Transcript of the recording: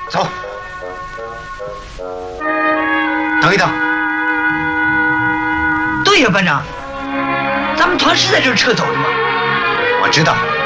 走。等一等。 对呀，班长，咱们团是在这儿撤走的吗？ 我知道。